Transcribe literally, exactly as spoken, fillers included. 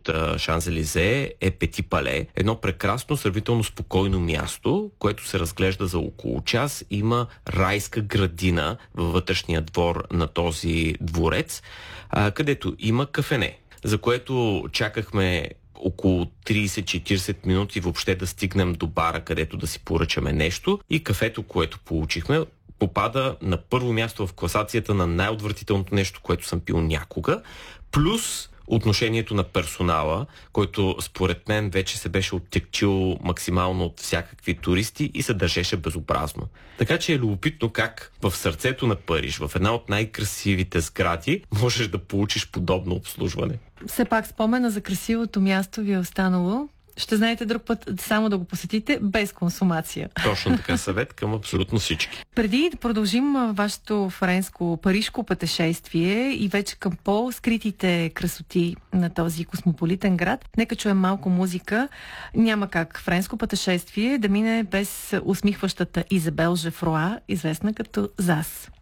от Шанзелизе е Пети Пале. Едно прекрасно, сравнително спокойно място, което се разглежда за около час. Има райска градина във вътрешния двор на този дворец, където има кафене, за което чакахме около трийсет-четирийсет минути въобще да стигнем до бара, където да си поръчаме нещо, и кафето, което получихме, попада на първо място в класацията на най-отвратителното нещо, което съм пил някога, плюс отношението на персонала, който според мен вече се беше оттекчил максимално от всякакви туристи и се държеше безобразно. Така че е любопитно как в сърцето на Париж, в една от най-красивите сгради, можеш да получиш подобно обслужване. Все пак спомена за красивото място ви е останало. Ще знаете друг път само да го посетите без консумация. Точно така, съвет към абсолютно всички. Преди да продължим вашето френско-парижко пътешествие и вече към по-скритите красоти на този космополитен град, нека чуем малко музика. Няма как френско пътешествие да мине без усмихващата Изабел Жефруа, известна като Зас.